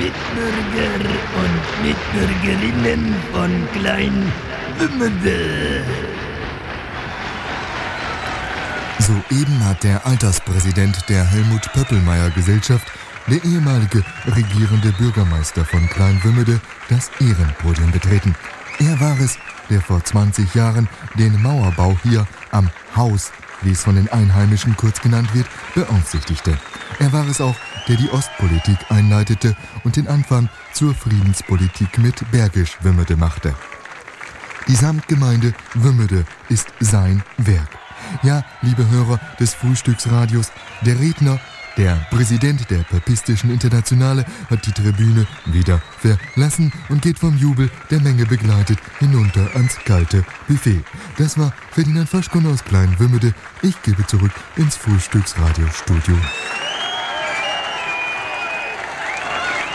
Mitbürger und Mitbürgerinnen von Klein-Wümmede. Soeben hat der Alterspräsident der Helmut-Pöppelmeier-Gesellschaft, der ehemalige regierende Bürgermeister von Klein-Wümmede, das Ehrenpodium betreten. Er war es, der vor 20 Jahren den Mauerbau hier am Haus, wie es von den Einheimischen kurz genannt wird, beaufsichtigte. Er war es auch, der die Ostpolitik einleitete und den Anfang zur Friedenspolitik mit Bergisch-Wümmede machte. Die Samtgemeinde Wümmede ist sein Werk. Ja, liebe Hörer des Frühstücksradios, der Redner, der Präsident der Papistischen Internationale, hat die Tribüne wieder verlassen und geht vom Jubel der Menge begleitet hinunter ans kalte Buffet. Das war Ferdinand Faschkon aus Klein-Wümmede. Ich gebe zurück ins Frühstücksradiostudio.